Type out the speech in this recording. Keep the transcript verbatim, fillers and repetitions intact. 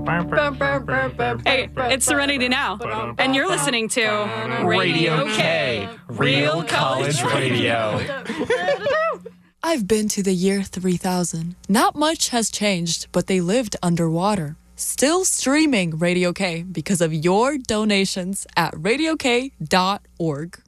Hey, it's Serenity Now, and you're listening to Radio K, Real College Radio. I've been to the year three thousand. Not much has changed, but they lived underwater. Still streaming Radio K because of your donations at radio k dot org.